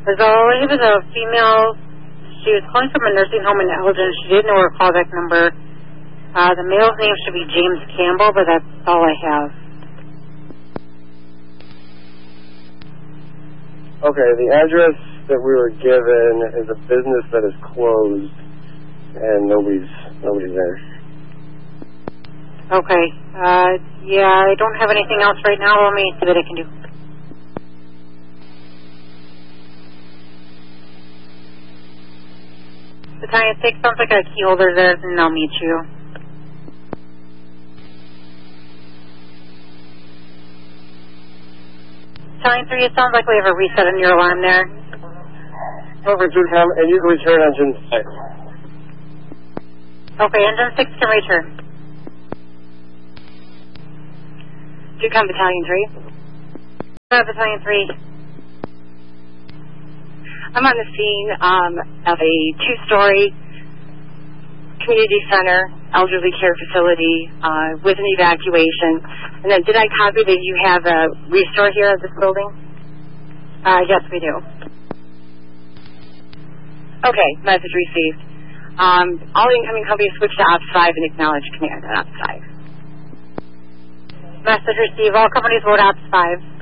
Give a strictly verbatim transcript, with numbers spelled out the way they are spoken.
As all I have is a female. She was calling from a nursing home in Elgin. She didn't know her callback number. Uh, the male's name should be James Campbell, but that's all I have. Okay, the address that we were given is a business that is closed, and nobody's nobody's there. Okay. Uh, yeah, I don't have anything else right now. Let me see what I can do. Battalion six, sounds like a key holder there, and I'll meet you. Battalion three, it sounds like we have a reset on your alarm there. Over to come, and you can return engine six. Okay, engine six can return. Do come, Battalion three. Uh, Battalion three. I'm on the scene um, of a two-story community center, elderly care facility uh, with an evacuation. And then did I copy that you have a restore here at this building? Uh, yes, we do. Okay, message received. Um, all incoming companies switch to Ops five and acknowledge command at Ops five. Message received. All companies vote Ops five.